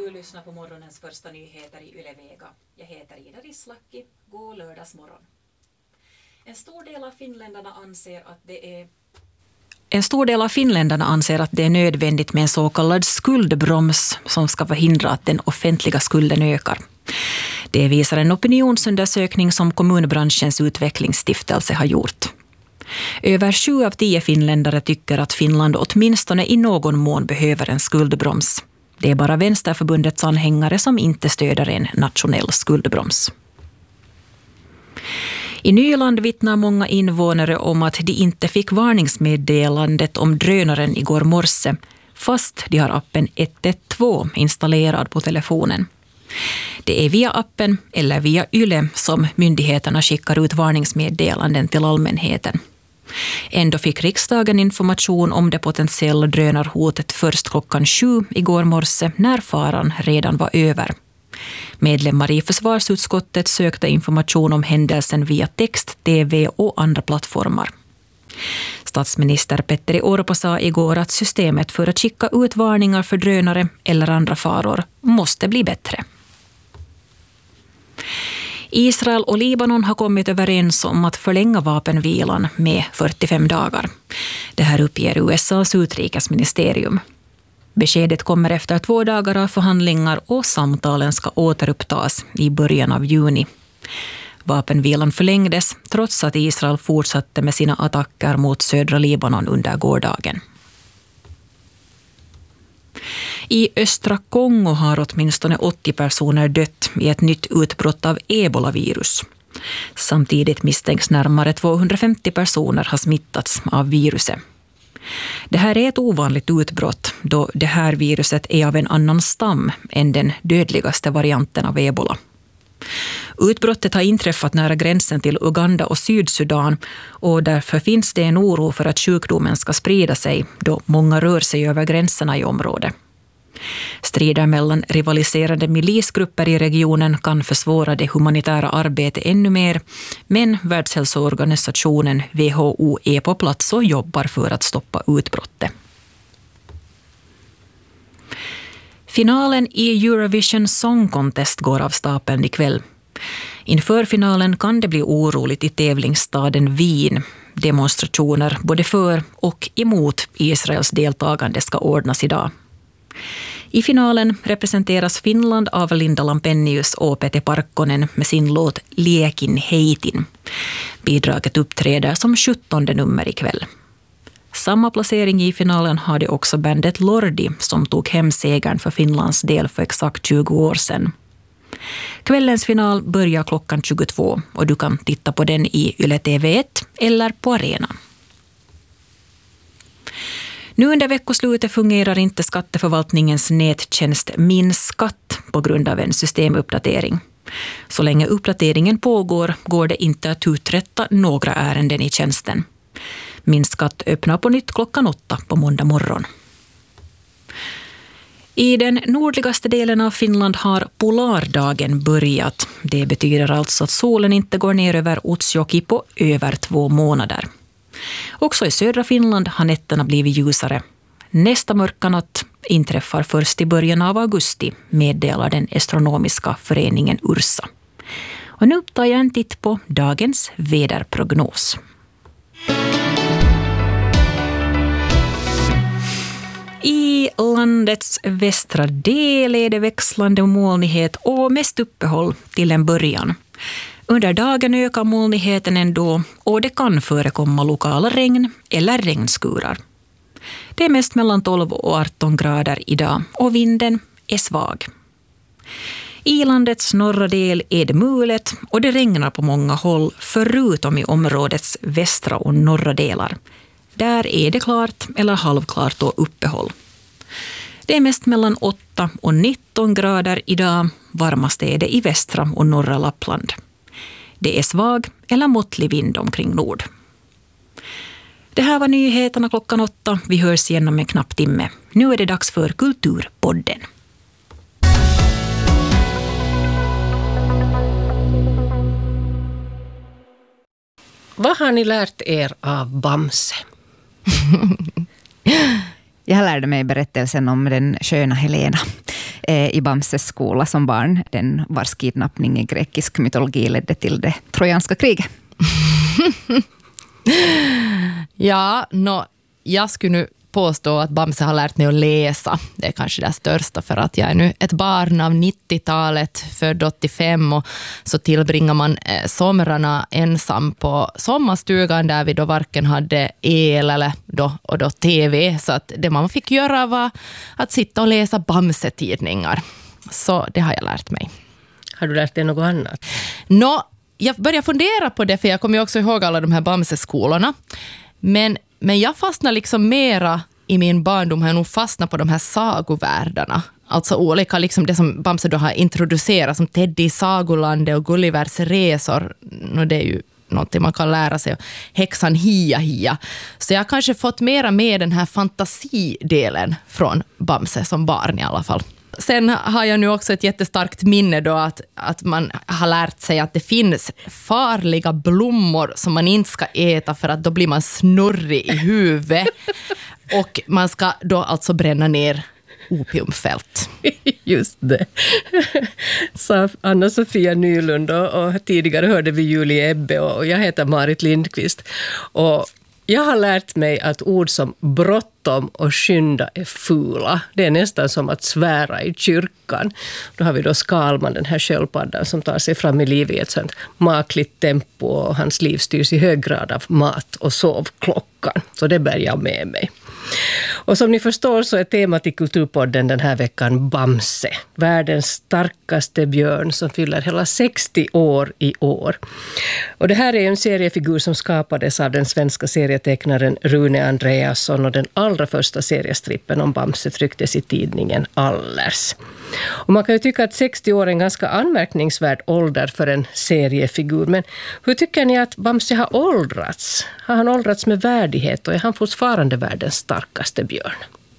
Du lyssnar på morgonens första nyheter i Yle Vega. Jag heter Ida Rislacki. God lördagsmorgon. En stor del av finländarna anser att det är nödvändigt med en så kallad skuldbroms som ska förhindra att den offentliga skulden ökar. Det visar en opinionsundersökning som kommunbranschens utvecklingsstiftelse har gjort. Över 7 av 10 finländare tycker att Finland åtminstone i någon mån behöver en skuldbroms. Det är bara Vänsterförbundets anhängare som inte stöder en nationell skuldbroms. I Nyland vittnar många invånare om att de inte fick varningsmeddelandet om drönaren igår morse, fast de har appen 112 installerad på telefonen. Det är via appen eller via Yle som myndigheterna skickar ut varningsmeddelanden till allmänheten. Ändå fick riksdagen information om det potentiella drönarhotet först klockan 7 igår morse när faran redan var över. Medlemmar i försvarsutskottet sökte information om händelsen via text, tv och andra plattformar. Statsminister Petteri Orpo sa igår att systemet för att skicka ut varningar för drönare eller andra faror måste bli bättre. Israel och Libanon har kommit överens om att förlänga vapenvilan med 45 dagar. Det här uppger USAs utrikesministerium. Beskedet kommer efter 2 dagar av förhandlingar och samtalen ska återupptas i början av juni. Vapenvilan förlängdes trots att Israel fortsatte med sina attacker mot södra Libanon under gårdagen. I östra Kongo har åtminstone 80 personer dött i ett nytt utbrott av ebolavirus. Samtidigt misstänks närmare 250 personer ha smittats av viruset. Det här är ett ovanligt utbrott då det här viruset är av en annan stam än den dödligaste varianten av ebola. Utbrottet har inträffat nära gränsen till Uganda och Sydsudan och därför finns det en oro för att sjukdomen ska sprida sig då många rör sig över gränserna i området. Strider mellan rivaliserande milisgrupper i regionen kan försvåra det humanitära arbetet ännu mer, men Världshälsoorganisationen WHO är på plats och jobbar för att stoppa utbrottet. Finalen i Eurovision Song Contest går av stapeln ikväll. Inför finalen kan det bli oroligt i tävlingsstaden Wien. Demonstrationer både för och emot Israels deltagande ska ordnas idag. I finalen representeras Finland av Linda Lampenius och Pete Parkkonen med sin låt Liekin heitin. Bidraget uppträder som 17:e nummer ikväll. Samma placering i finalen hade också bandet Lordi som tog hem segern för Finlands del för exakt 20 år sedan. Kvällens final börjar klockan 22 och du kan titta på den i Yle TV1 eller på arenan. Nu under veckoslutet fungerar inte skatteförvaltningens nättjänst Min skatt på grund av en systemuppdatering. Så länge uppdateringen pågår går det inte att uträtta några ärenden i tjänsten. Min skatt öppnar på nytt klockan 8 på måndag morgon. I den nordligaste delen av Finland har polardagen börjat. Det betyder alltså att solen inte går ner över Utsjoki på över 2 månader. Också i södra Finland har nätterna blivit ljusare. Nästa mörka natt inträffar först i början av augusti, meddelar den astronomiska föreningen Ursa. Och nu tar jag en titt på dagens väderprognos. I landets västra del är det växlande molnighet och mest uppehåll till en början. Under dagen ökar molnigheten ändå och det kan förekomma lokala regn eller regnskurar. Det är mest mellan 12 och 18 grader idag och vinden är svag. I landets norra del är det mulet och det regnar på många håll förutom i områdets västra och norra delar. Där är det klart eller halvklart och uppehåll. Det är mest mellan 8 och 19 grader idag, varmast är det i västra och norra Lappland. Det är svag eller måttlig vind omkring nord. Det här var nyheterna klockan 8. Vi hörs igen om en knapp timme. Nu är det dags för Kulturpodden. Vad har ni lärt er av Bamse? Jag lärde mig berättelsen om den sköna Helena. i Bamses skola som barn, den vars kidnappning i grekisk mytologi ledde till det trojanska kriget. Ja, jag skulle nu påstå att Bamse har lärt mig att läsa. Det är kanske det största, för att jag är nu ett barn av 90-talet, född 85, och så tillbringar man somrarna ensam på sommarstugan där vi då varken hade el eller då tv, så att det man fick göra var att sitta och läsa Bamse-tidningar. Så det har jag lärt mig. Har du lärt dig något annat? Jag började fundera på det, för jag kommer ju också ihåg alla de här Bamse-skolorna. Men jag fastnar liksom mera i min barndom, har jag nog fastnat på de här sagovärldarna. Alltså olika, liksom det som Bamse då har introducerat, som Teddy i Sagolandet och Gullivers resor. Det är ju någonting man kan lära sig. Häxan Hia. Så jag har kanske fått mera med den här fantasidelen från Bamse som barn i alla fall. Sen har jag nu också ett jättestarkt minne då att man har lärt sig att det finns farliga blommor som man inte ska äta, för att då blir man snurrig i huvudet. Och man ska då alltså bränna ner opiumfält. Just det. Sa Anna-Sofia Nylund, och tidigare hörde vi Julie Ebbe, och jag heter Marit Lindqvist. Och jag har lärt mig att ord som bråttom och skynda är fula. Det är nästan som att svära i kyrkan. Då har vi då Skalman, den här sköldpaddan som tar sig fram i livet i ett sånt makligt tempo, och hans liv styrs i hög grad av mat och sovklockan. Så det bär jag med mig. Och som ni förstår så är temat i Kulturpodden den här veckan Bamse, världens starkaste björn som fyller hela 60 år i år. Och det här är en seriefigur som skapades av den svenska serietecknaren Rune Andreasson, och den allra första seriestrippen om Bamse trycktes i tidningen Allers. Och man kan ju tycka att 60 år är en ganska anmärkningsvärd ålder för en seriefigur, men hur tycker ni att Bamse har åldrats? Har han åldrats med värdighet, och är han fortfarande världens starkaste björn?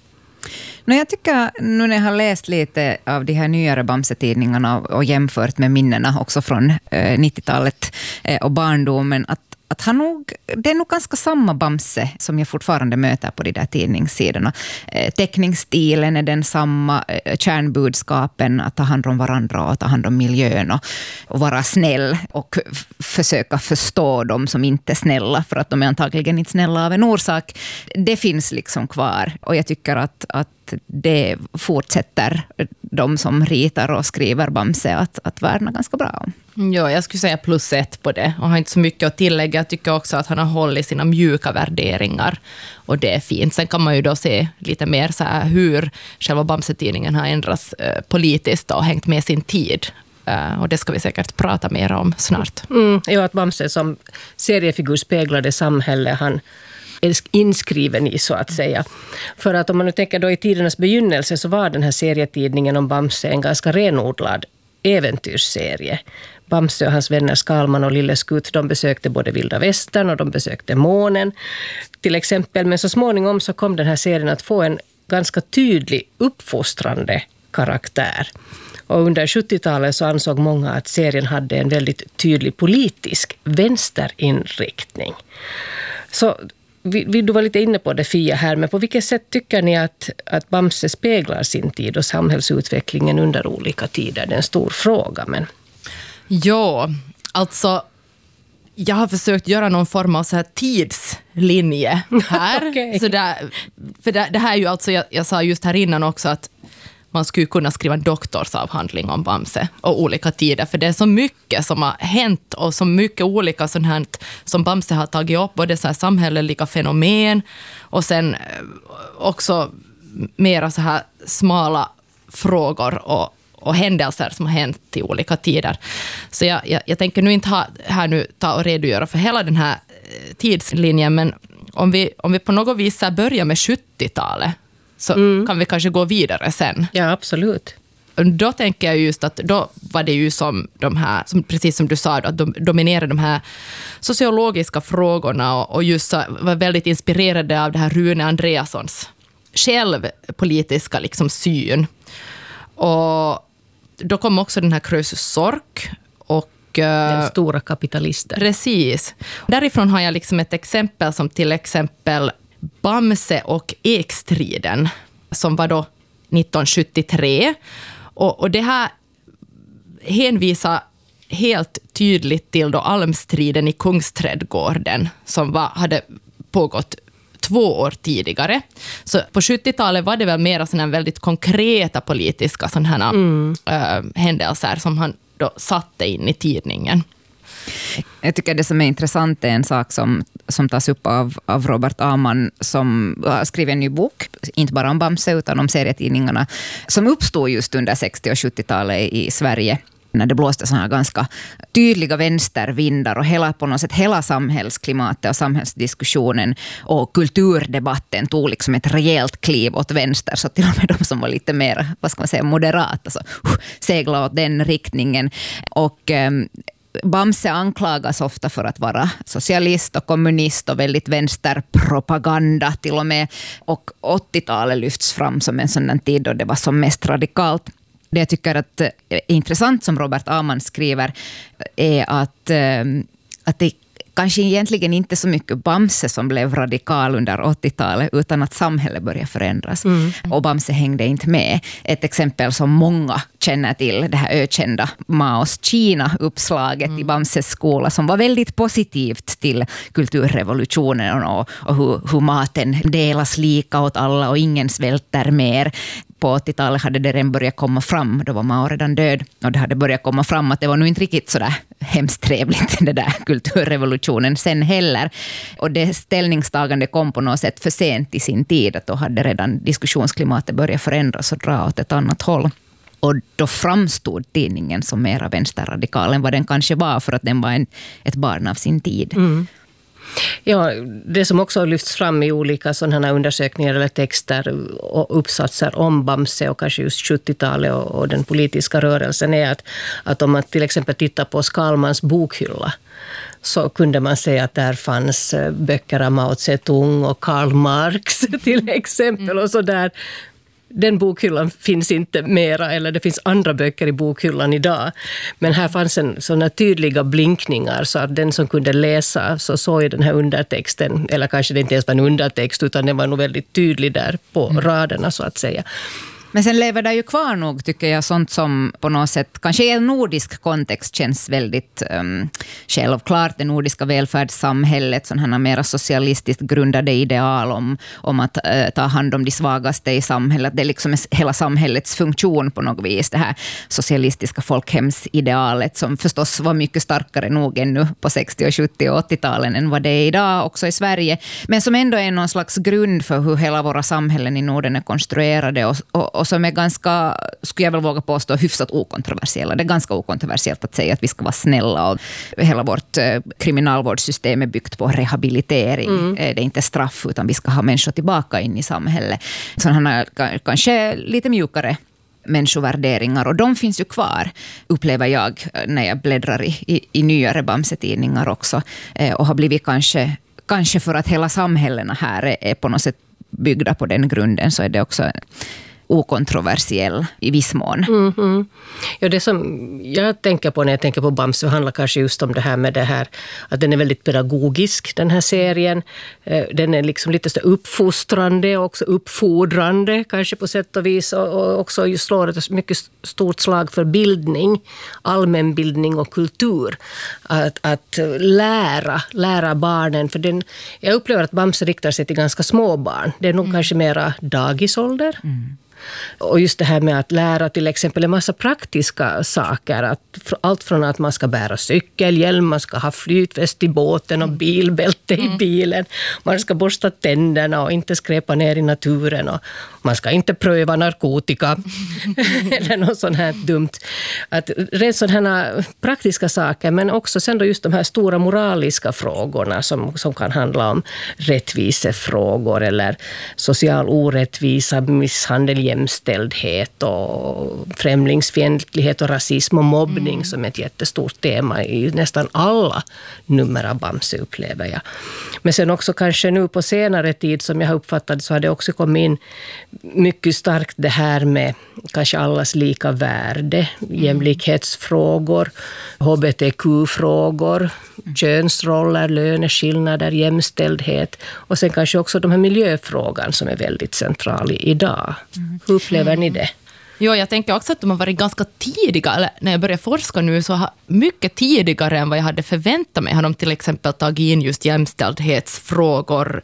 Jag tycker, nu när jag har läst lite av de här nyare Bamse-tidningarna och jämfört med minnena också från 90-talet och barndomen, att det är nog ganska samma Bamse som jag fortfarande möter på de där tidningssidorna. Teckningsstilen är den samma, kärnbudskapen att ta hand om varandra och ta hand om miljön och vara snäll och försöka förstå dem som inte är snälla, för att de är antagligen inte snälla av en orsak. Det finns liksom kvar, och jag tycker att det fortsätter de som ritar och skriver Bamse att värna ganska bra om. Ja, jag skulle säga +1 på det, och har inte så mycket att tillägga. Jag tycker också att han har hållit sina mjuka värderingar, och det är fint. Sen kan man ju då se lite mer så här hur själva Bamse-tidningen har ändrats politiskt och hängt med sin tid. Och det ska vi säkert prata mer om snart. Ja, att Bamse som seriefigur speglade samhället han är inskriven i, så att säga. För att om man nu tänker då i tidernas begynnelse, så var den här serietidningen om Bamse en ganska renodlad äventyrsserie. Bamse och hans vänner Skalman och Lille Skutt, de besökte både Vilda Västern och de besökte månen till exempel. Men så småningom så kom den här serien att få en ganska tydlig uppfostrande karaktär. Och under 70-talet så ansåg många att serien hade en väldigt tydlig politisk vänsterinriktning. Så du var lite inne på det, Fia, här, men på vilket sätt tycker ni att Bamse speglar sin tid och samhällsutvecklingen under olika tider? Det är en stor fråga, men... Ja, alltså jag har försökt göra någon form av så här tidslinje här. Okay. Så det här är ju alltså, jag sa just här innan också att man skulle kunna skriva en doktorsavhandling om Bamse och olika tider, för det är så mycket som har hänt och så mycket olika sånt här som Bamse har tagit upp, både så här samhälleliga fenomen och sen också mera så här smala frågor och händelser som har hänt i olika tider. Så jag tänker nu inte ta och redogöra för hela den här tidslinjen, men om vi på något vis börjar med 70-talet så kan vi kanske gå vidare sen. Ja, absolut. Då tänker jag just att då var det ju som de här, precis som du sa, att de dominerade de här sociologiska frågorna och just var väldigt inspirerade av det här Rune Andreassons självpolitiska liksom syn. Och då kom också den här Krösus Sork och den stora kapitalisten. Precis. Därifrån har jag liksom ett exempel som till exempel Bamse och Ekstriden som var då 1973. Och det här hänvisar helt tydligt till då almstriden i Kungsträdgården som hade pågått 2 år tidigare. Så på 70-talet var det väl mera sådana väldigt konkreta politiska sådana händelser som han då satte in i tidningen. Jag tycker det som är intressant är en sak som tas upp av Robert Åhman som har skrivit en ny bok, inte bara om Bamse utan om serietidningarna, som uppstod just under 60- och 70-talet i Sverige när det blåste såna här ganska tydliga vänstervindar och hela samhällsklimatet och samhällsdiskussionen och kulturdebatten tog liksom ett rejält kliv åt vänster, så till och med de som var lite mer, vad ska man säga, moderata så segla åt den riktningen. Och Bamse anklagas ofta för att vara socialist och kommunist och väldigt vänsterpropaganda till och med. Och 80-talet lyfts fram som en sån tid då det var som mest radikalt. Det jag tycker att är intressant som Robert Åhman skriver är att det kanske egentligen inte så mycket Bamse som blev radikal under 80-talet utan att samhället började förändras. Och Bamse hängde inte med. Ett exempel som många känner till, det här ökända Maos Kina-uppslaget i Bamses skola som var väldigt positivt till kulturrevolutionen och hur maten delas lika åt alla och ingen svälter mer. På 80-talet hade det redan börjat komma fram, då var Mao redan död, och det hade börjat komma fram att det var nog inte riktigt sådär hemskt trevligt det där kulturrevolutionen sen heller. Och det ställningstagande kom på något sätt för sent i sin tid, att då hade redan diskussionsklimatet börjat förändras och dra åt ett annat håll. Och då framstod tidningen som mera vänsterradikal än vad den kanske var, för att den var ett barn av sin tid. Ja, det som också har lyfts fram i olika sådana här undersökningar eller texter och uppsatser om Bamse och kanske just 70-talet och den politiska rörelsen är att om man till exempel tittar på Skalmans bokhylla så kunde man säga att där fanns böcker av Mao Zedong och Karl Marx till exempel och så där. Den bokhyllan finns inte mera, eller det finns andra böcker i bokhyllan idag. Men här fanns sådana tydliga blinkningar så att den som kunde läsa så såg ju den här undertexten, eller kanske det inte ens var en undertext utan den var nog väldigt tydlig där på raderna så att säga. Men sen lever det ju kvar nog, tycker jag, sånt som på något sätt, kanske i en nordisk kontext känns väldigt självklart. Det nordiska välfärdssamhället, sådana här mera socialistiskt grundade ideal om att ta hand om de svagaste i samhället. Det är liksom hela samhällets funktion på något vis, det här socialistiska folkhemsidealet som förstås var mycket starkare nog ännu på 60-, 70- och 80-talen än vad det är idag också i Sverige. Men som ändå är någon slags grund för hur hela våra samhällen i Norden är konstruerade och som är ganska, skulle jag väl våga påstå, hyfsat okontroversiella. Det är ganska okontroversiellt att säga att vi ska vara snälla och hela vårt kriminalvårdssystem är byggt på rehabilitering. Det är inte straff utan vi ska ha människor tillbaka in i samhället. Sådana kanske lite mjukare människovärderingar, och de finns ju kvar, upplever jag när jag bläddrar i nyare Bamse-tidningar också, och har blivit kanske för att hela samhällena här är på något sätt byggda på den grunden, så är det också okontroversiell i viss mån. Ja, det som jag tänker på när jag tänker på Bamse handlar kanske just om det här med det här att den är väldigt pedagogisk, den här serien. Den är liksom lite så uppfostrande och också uppfordrande kanske på sätt och vis, och också just slår ett mycket stort slag för bildning, allmänbildning och kultur. Att lära barnen, för jag upplever att Bamse riktar sig till ganska små barn. Det är nog kanske mera dagisålder. Och just det här med att lära till exempel en massa praktiska saker. Allt från att man ska bära cykelhjälm, man ska ha flytväst i båten och bilbälte i bilen. Man ska borsta tänderna och inte skräpa ner i naturen. Och man ska inte pröva narkotika eller något sånt här dumt. Att rent sådana praktiska saker, men också sen då just de här stora moraliska frågorna som kan handla om rättvisefrågor eller social orättvisa, misshandel, jämställdhet och främlingsfientlighet och rasism och mobbning som ett jättestort tema i nästan alla nummer av Bamse, upplever jag. Men sen också kanske nu på senare tid som jag har uppfattat så har det också kommit in mycket starkt det här med kanske allas lika värde, jämlikhetsfrågor, hbtq-frågor, könsroller, löneskillnader, jämställdhet och sen kanske också de här miljöfrågan som är väldigt central idag. Hur upplever ni det? Jo, jag tänker också att de har varit ganska tidiga, eller när jag började forska nu så har mycket tidigare än vad jag hade förväntat mig har de till exempel tagit in just jämställdhetsfrågor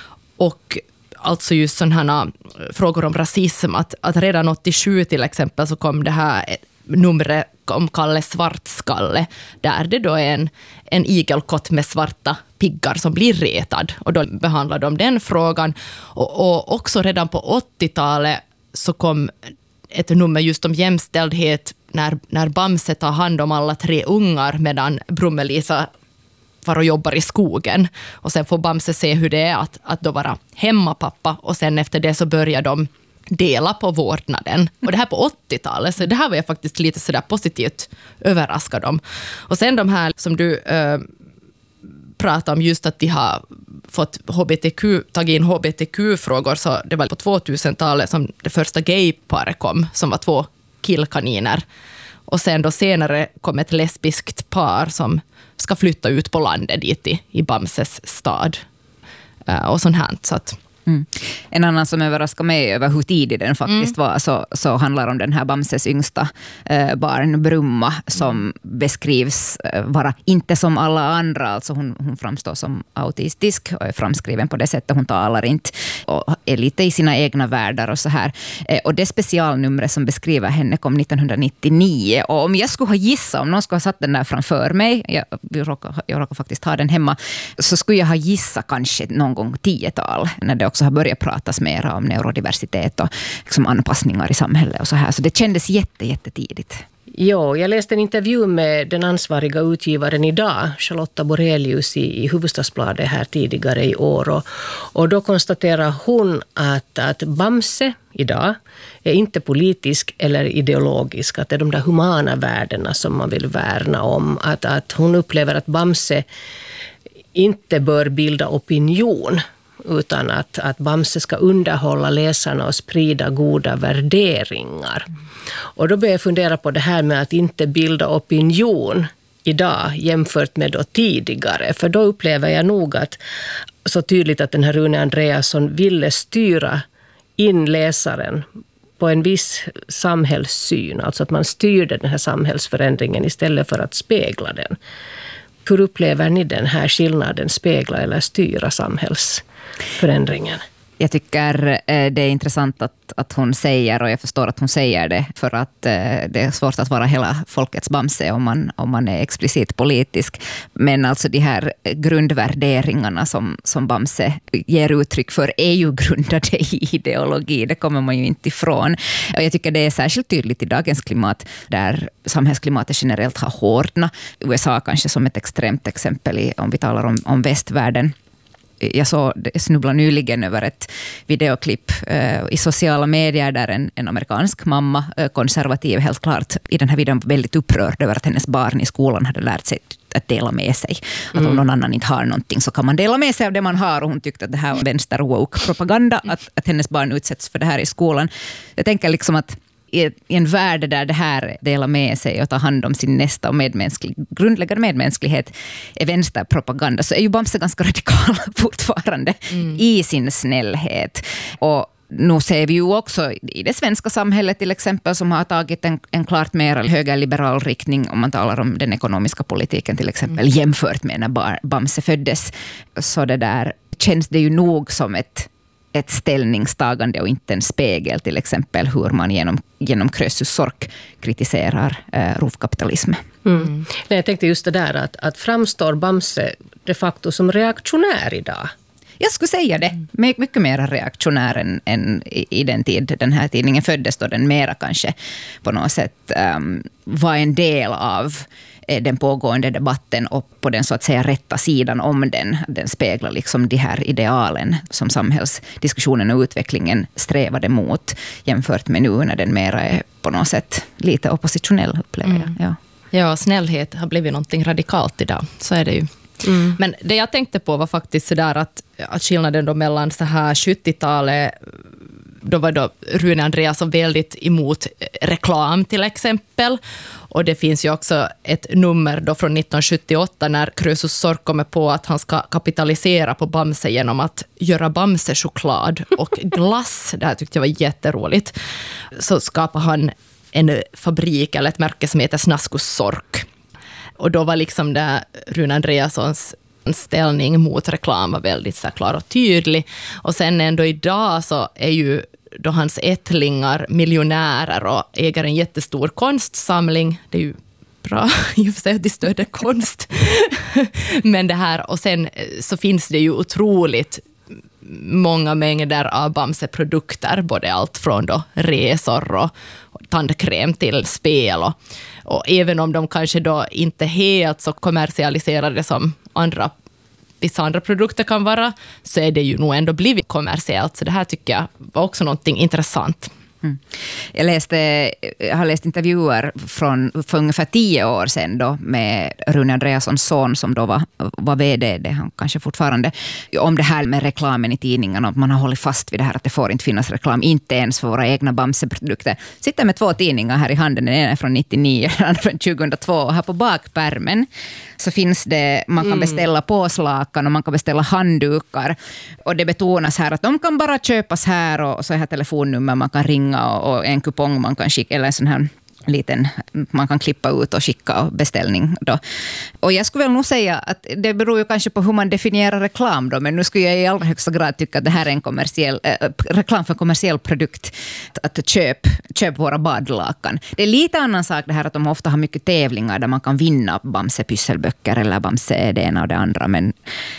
och alltså just sådana frågor om rasism, att redan 87 till exempel så kom det här numret om Kalle Svartskalle, där det då är en igelkott med svarta piggar som blir retad, och då behandlar de den frågan. Och också redan på 80-talet så kom ett nummer just om jämställdhet när Bamse tar hand om alla 3 ungar medan Brummelisa var och jobbar i skogen. Och sen får Bamse se hur det är att då vara hemmapappa, och sen efter det så börjar de dela på vårdnaden. Och det här på 80-talet, så det här var jag faktiskt lite sådär positivt överraskad om. Och sen de här som du pratar om, just att de har fått tagit in HBTQ-frågor, så det var på 2000-talet som det första gayparet kom, som var 2 killkaniner. Och sen då senare kom ett lesbiskt par som ska flytta ut på landet dit i Bamses stad. Och sånt här, så att... En annan som överraskar mig över hur tidig den faktiskt var, så handlar om den här Bamses yngsta barn, Brumma, som beskrivs vara inte som alla andra. Alltså hon framstår som autistisk och är framskriven på det sättet. Hon talar inte och är lite i sina egna världar och så här. Och det specialnumret som beskriver henne kom 1999. Och om jag skulle ha gissat, om någon skulle ha satt den där framför mig, jag råkar faktiskt ha den hemma, så skulle jag ha gissat kanske någon gång 10-tal, när det också har börjat pratas mer om neurodiversitet och liksom anpassningar i samhället och så här. Så det kändes jättetidigt. Jo, jag läste en intervju med den ansvariga utgivaren idag, Charlotta Borelius, i Hufvudstadsbladet här tidigare i år. Och då konstaterar hon att Bamse idag är inte politisk eller ideologisk. Att det är de där humana värdena som man vill värna om. Att hon upplever att Bamse inte bör bilda opinion, utan att Bamse ska underhålla läsarna och sprida goda värderingar. Och då börjar jag fundera på det här med att inte bilda opinion idag jämfört med då tidigare. För då upplever jag nog att så tydligt att den här Rune Andreasson ville styra in läsaren på en viss samhällssyn. Alltså att man styrde den här samhällsförändringen istället för att spegla den. Hur upplever ni den här skillnaden, spegla eller styra samhällsförändringen? Jag tycker det är intressant att hon säger, och jag förstår att hon säger det, för att det är svårt att vara hela folkets Bamse om man är explicit politisk. Men alltså de här grundvärderingarna som Bamse ger uttryck för är ju grundade i ideologi. Det kommer man ju inte ifrån. Och jag tycker det är särskilt tydligt i dagens klimat, där samhällsklimatet generellt har hårdnat. USA kanske som ett extremt exempel om vi talar om västvärlden. Jag snubblade nyligen över ett videoklipp i sociala medier där en amerikansk mamma, konservativ helt klart, i den här videon var väldigt upprörd över att hennes barn i skolan hade lärt sig att dela med sig. Att om någon annan inte har någonting så kan man dela med sig av det man har, och hon tyckte att det här var vänster-woke-propaganda, att hennes barn utsätts för det här i skolan. Jag tänker liksom att i en värld där det här dela med sig och ta hand om sin nästa och grundläggande medmänsklighet är vänsterpropaganda, så är ju Bamse ganska radikal fortfarande i sin snällhet. Och nu ser vi ju också i det svenska samhället till exempel, som har tagit en klart mer högerliberal riktning, om man talar om den ekonomiska politiken till exempel, jämfört med när Bamse föddes. Så det där känns det ju nog som ett ställningstagande och inte en spegel, till exempel hur man genom Krösus Sork kritiserar rovkapitalism. Nej, jag tänkte just det där att framstår Bamse de facto som reaktionär idag? Jag skulle säga det. Mycket mer reaktionär än i den tid den här tidningen föddes, då den mera kanske på något sätt var en del av den pågående debatten, och på den så att säga rätta sidan om den speglar liksom de här idealen som samhällsdiskussionen och utvecklingen strävade mot, jämfört med nu när den mera är på något sätt lite oppositionell, upplever jag. Ja, snällhet har blivit någonting radikalt idag, så är det ju. Men det jag tänkte på var faktiskt sådär att skillnaden då mellan så här 70-talet Då var då Rune Andreasson väldigt emot reklam till exempel. Och det finns ju också ett nummer då från 1978 när Krösus Sork kommer på att han ska kapitalisera på Bamse genom att göra Bamse-choklad och glass. Det här tyckte jag var jätteroligt. Så skapar han en fabrik eller ett märke som heter Snaskus Sork. Och då var liksom det Rune Andreassons ställning mot reklam var väldigt så klar och tydlig. Och sen ändå idag så är ju då hans ättlingar miljonärer och äger en jättestor konstsamling. Det är ju bra i och för sig att de stöder konst. Men det här, och sen så finns det ju otroligt många mängder av Bamse-produkter, både allt från då resor och tandkräm till spel. Och även om de kanske då inte helt så kommersialiserade som vissa andra produkter kan vara, så är det ju nog ändå blivit kommersiellt. Så det här tycker jag var också någonting intressant. Mm. Jag har läst intervjuer för ungefär 10 år sedan då med Rune Andreassons son som då var vd, det han kanske fortfarande, om det här med reklamen i tidningarna, att man har hållit fast vid det här att det får inte finnas reklam, inte ens för våra egna Bamse-produkter. Sitter med 2 tidningar här i handen, den ena är från 99 och den andra från 2002, och här på bakpärmen så finns det, man kan beställa påslakan och man kan beställa handdukar, och det betonas här att de kan bara köpas här, och så här telefonnummer man kan ringa och en kupong man kan skicka, eller en sån här liten, man kan klippa ut och skicka beställning då. Och jag skulle väl nog säga att det beror ju kanske på hur man definierar reklam då, men nu skulle jag i allra högsta grad tycka att det här är en kommersiell reklam för en kommersiell produkt, att köp våra badlakan. Det är lite annan sak det här att de ofta har mycket tävlingar där man kan vinna Bamse pysselböcker eller Bamse det ena och det andra, men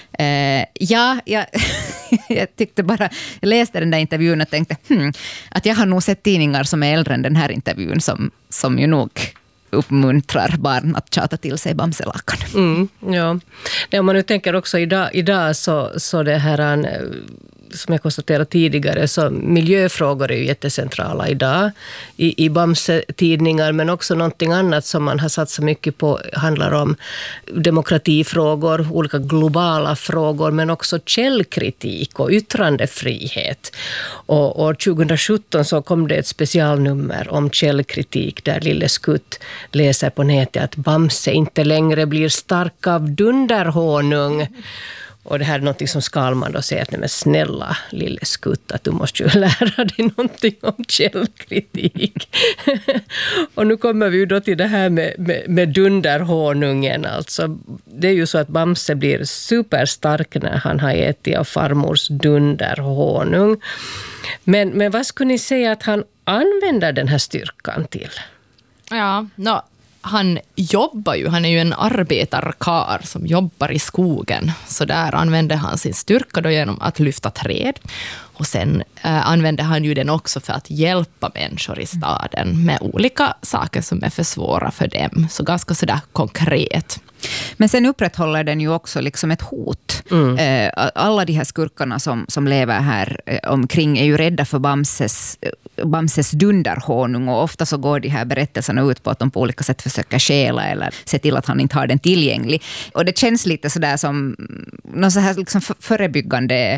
jag tyckte bara, jag läste den där intervjun och tänkte att jag har nog sett tidningar som är äldre än den här intervjun som ju nog uppmuntrar barn att tjata till sig Bamselakan. Ja. Om man nu tänker också idag så det här, som jag konstaterade tidigare, så miljöfrågor är ju jättecentrala idag i Bamse-tidningar, men också någonting annat som man har satsat mycket på handlar om demokratifrågor, olika globala frågor, men också källkritik och yttrandefrihet. Och 2017 så kom det ett specialnummer om källkritik där Lille Skutt läser på nätet att Bamse inte längre blir stark av dunderhonung. Och det här är något som Skalman då säger att nej, men snälla Lille Skutt, att du måste ju lära dig någonting om källkritik. Och nu kommer vi ju då till det här med dunderhonungen. Alltså, det är ju så att Bamse blir superstark när han har ätit av farmors dunderhonung. Men vad skulle ni säga att han använder den här styrkan till? Ja, han jobbar ju, han är ju en arbetarkar som jobbar i skogen. Så där använder han sin styrka då genom att lyfta träd. Och sen använder han ju den också för att hjälpa människor i staden med olika saker som är för svåra för dem. Så ganska sådär konkret. Men sen upprätthåller den ju också liksom ett hot. Alla de här skurkarna som lever här omkring är ju rädda för Bamses dunderhonung, och ofta så går de här berättelserna ut på att de på olika sätt försöker stjäla eller se till att han inte har den tillgänglig. Och det känns lite sådär som någon så här liksom förebyggande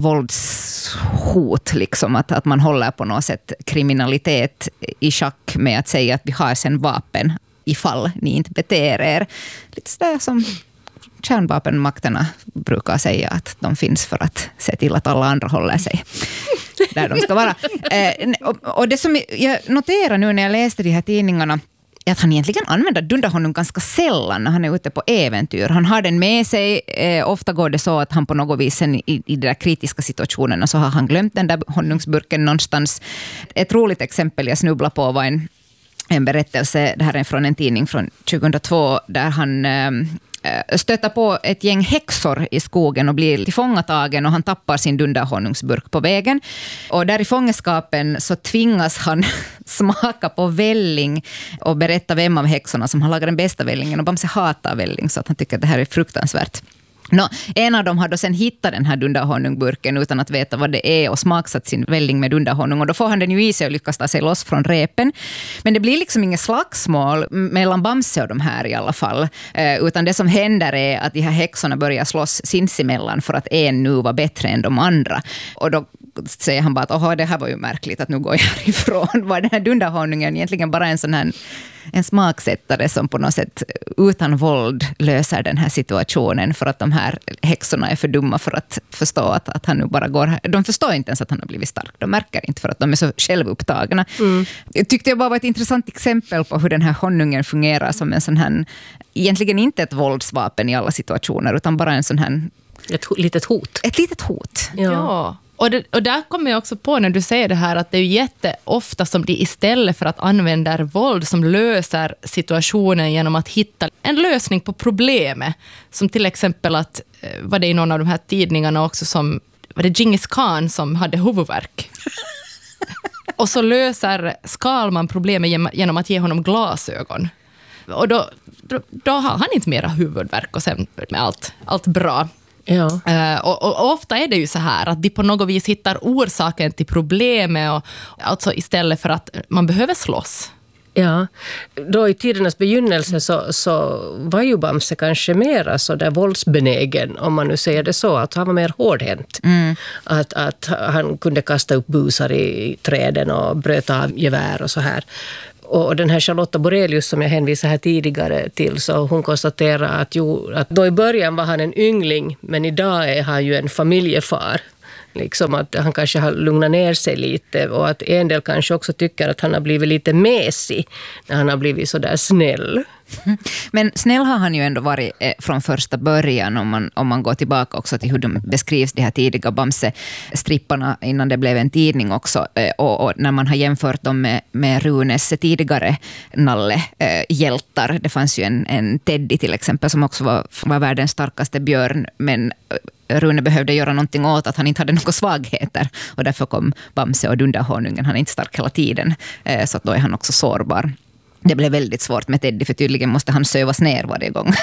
våldshot, liksom att man håller på något sätt kriminalitet i schack med att säga att vi har sen vapen ifall ni inte beter er. Lite sådär som kärnvapenmakterna brukar säga att de finns för att se till att alla andra håller sig där de ska vara. Och det som jag noterar nu när jag läste de här tidningarna är att han egentligen använder dunderhonung ganska sällan när han är ute på äventyr. Han har den med sig. Ofta går det så att han på något vis i de där kritiska situationerna så har han glömt den där honungsburken någonstans. Ett roligt exempel jag snubblar på var en berättelse, det här är från en tidning från 2002, där han stöter på ett gäng häxor i skogen och blir tillfångatagen, och han tappar sin dunderhonungsburk på vägen. Och där i fångenskapen så tvingas han smaka på välling och berätta vem av häxorna som har lagat den bästa vällingen, och Bamse hatar välling så att han tycker att det här är fruktansvärt. En av dem har då sen hittat den här dunderhonungburken utan att veta vad det är och smaksatt sin välling med dunderhonung, och då får han den ju i sig och lyckas ta sig loss från repen. Men det blir liksom inget slagsmål mellan Bamse och de här i alla fall, utan det som händer är att de här häxorna börjar slåss sinsemellan för att en nu var bättre än de andra. Och då säger han bara att det här var ju märkligt att nu går jag härifrån. Var den här dunderhonungen egentligen bara en sån här en smaksättare som på något sätt utan våld löser den här situationen för att de här häxorna är för dumma för att förstå att han nu bara går här. De förstår inte ens att han har blivit stark. De märker inte för att de är så självupptagna. Jag tyckte det bara var ett intressant exempel på hur den här honungen fungerar som en sån här, egentligen inte ett våldsvapen i alla situationer utan bara en sån här ett litet hot. Ett litet hot. Ja. Och där kommer jag också på när du säger det här att det är ju jätteofta som de istället för att använda våld som löser situationen genom att hitta en lösning på problemet. Som till exempel att, var det i någon av de här tidningarna också som, var det Genghis Khan som hade huvudvärk? Och så löser Skalman problemet genom att ge honom glasögon. Och då har han inte mera huvudvärk och sen med allt bra. Ja. Och ofta är det ju så här att de på något vis hittar orsaken till problemet och, alltså istället för att man behöver slåss. Ja, då i tidernas begynnelse så var ju Bamse kanske mera så där våldsbenägen, om man nu säger det så, att han var mer hårdhänt. Att han kunde kasta upp busar i träden och bröta av gevär och så här. Och den här Charlotta Borelius som jag hänvisade här tidigare till, så hon konstaterar att då i början var han en yngling, men idag är han ju en familjefar. Liksom att han kanske har lugnat ner sig lite och att en del kanske också tycker att han har blivit lite mesig när han har blivit så där snäll. Men snäll har han ju ändå varit från första början om man går tillbaka också till hur de beskrivs, de här tidiga Bamse-stripparna innan det blev en tidning också. Och när man har jämfört dem med Runes tidigare Nalle-hjältar. Det fanns ju en Teddy till exempel som också var världens starkaste björn, men Rune behövde göra någonting åt att han inte hade några svagheter och därför kom Bamse och dunderhonungen. Han är inte stark hela tiden så att då är han också sårbar. Det blev väldigt svårt med Teddy för tydligen måste han sövas ner varje gång.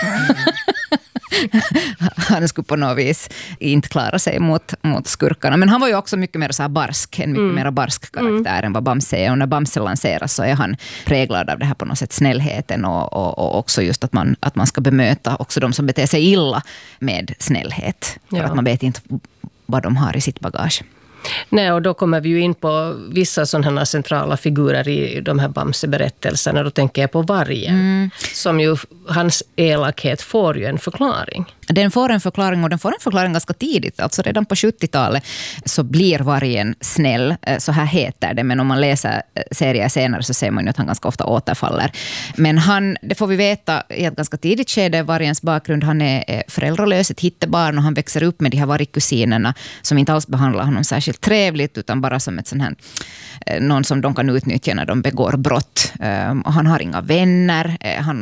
Han skulle på något vis inte klara sig mot skurkarna. Men han var ju också mycket mer så här barsk, en mycket mer barsk karaktär än vad Bamse är. Och när Bamse lanseras så är han präglad av det här på något sätt snällheten och också just att man ska bemöta också de som beter sig illa med snällhet. För att man vet inte vad de har i sitt bagage. Nej, och då kommer vi ju in på vissa sådana centrala figurer i de här Bamse-berättelserna. Då tänker jag på vargen. Som ju, hans elakhet får ju en förklaring. Den får en förklaring och den får en förklaring ganska tidigt. Alltså redan på 70-talet så blir vargen snäll. Så här heter det. Men om man läser serier senare så ser man ju att han ganska ofta återfaller. Men det får vi veta i ett ganska tidigt skede, vargens bakgrund. Han är föräldralös, ett hittebarn och han växer upp med de här vargkusinerna som inte alls behandlar honom särskilt trevligt utan bara som ett sån här, någon som de kan utnyttja när de begår brott. Och han har inga vänner.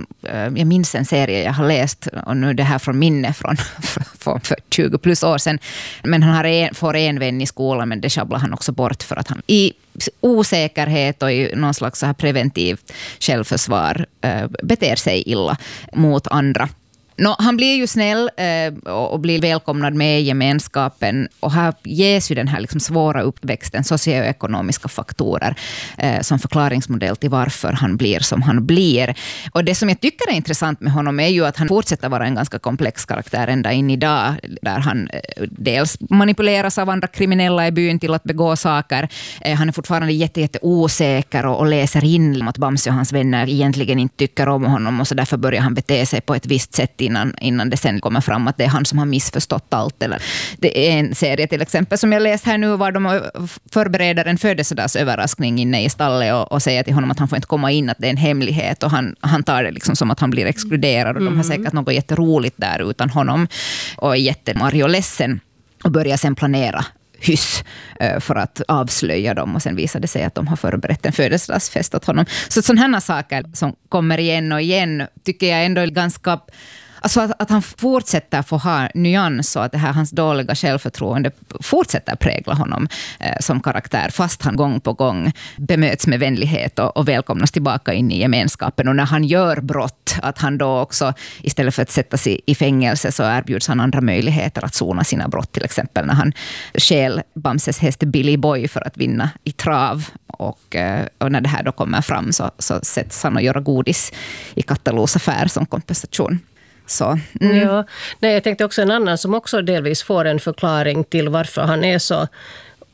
Jag minns en serie jag har läst och nu det här från minne för 20 plus år sedan. Men han får en vän i skolan men det sjabblar han också bort för att han i osäkerhet och i någon slags så här preventivt självförsvar beter sig illa mot andra. Han blir ju snäll och blir välkomnad med i gemenskapen och här ges ju den här liksom svåra uppväxten, socioekonomiska faktorer som förklaringsmodell till varför han blir som han blir. Och det som jag tycker är intressant med honom är ju att han fortsätter vara en ganska komplex karaktär ända in idag, där han dels manipuleras av andra kriminella i byn till att begå saker. Han är fortfarande jätte osäker och läser in att Bamse och hans vänner egentligen inte tycker om honom och så därför börjar han bete sig på ett visst sätt innan det sen kommer fram att det är han som har missförstått allt. Eller det är en serie till exempel som jag läst här nu var de förbereder en födelsedagsöverraskning inne i stallet och säger till honom att han får inte komma in, att det är en hemlighet och han tar det liksom som att han blir exkluderad och de har säkert något jätteroligt där utan honom och är jättemarg och ledsen och börjar sen planera hyss för att avslöja dem och sen visade det sig att de har förberett en födelsedagsfest åt honom. Så sådana här saker som kommer igen och igen tycker jag ändå är ganska... Alltså att han fortsätter få ha nyans och att det här hans dåliga självförtroende fortsätter prägla honom som karaktär fast han gång på gång bemöts med vänlighet och välkomnas tillbaka in i gemenskapen. Och när han gör brott, att han då också istället för att sätta sig i fängelse så erbjuds han andra möjligheter att sona sina brott. Till exempel när han stjäl Bamses häst Billy Boy för att vinna i trav och när det här då kommer fram så sätts han att göra godis i Kattalos affär som kompensation. Så. Ja, nej, jag tänkte också en annan som också delvis får en förklaring till varför han är så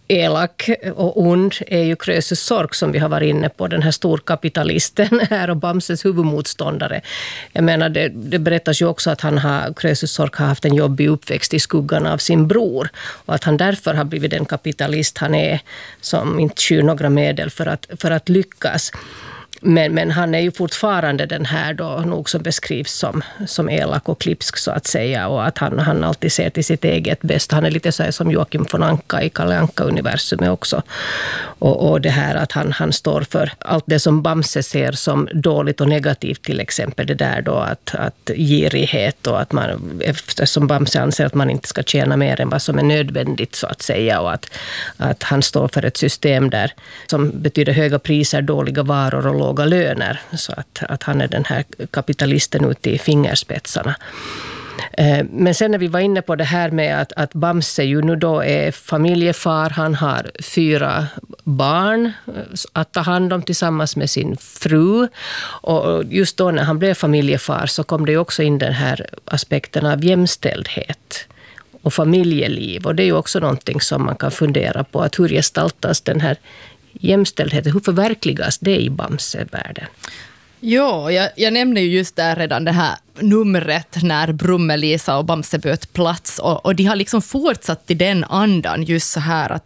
elak och ond är ju Krösus Sork som vi har varit inne på, den här storkapitalisten här och Bamses huvudmotståndare. Jag menar, det berättas ju också att Krösus Sork har haft en jobbig uppväxt i skuggan av sin bror och att han därför har blivit den kapitalist han är som inte skyr några medel för att lyckas. Men han är ju fortfarande den här då nog som beskrivs som elak och klipsk så att säga, och att han alltid ser till sitt eget bästa. Han är lite så här som Joakim von Anka i Kalle Anka-universumet också. Och det här att han står för allt det som Bamse ser som dåligt och negativt, till exempel det där då att girighet och att man, eftersom Bamse anser att man inte ska tjäna mer än vad som är nödvändigt så att säga, och att han står för ett system där som betyder höga priser, dåliga varor och låga löner, så att han är den här kapitalisten ute i fingerspetsarna. Men sen när vi var inne på det här med att Bamse ju nu då är familjefar, han har 4 barn att ta hand om tillsammans med sin fru, och just då när han blev familjefar så kom det också in den här aspekten av jämställdhet och familjeliv, och det är ju också någonting som man kan fundera på, att hur gestaltas den här jämställdheten, hur förverkligas det i Bamse-världen? Ja, jag nämnde ju just där redan det här numret när Brummelisa och Bamse bytte plats, och de har liksom fortsatt i den andan just så här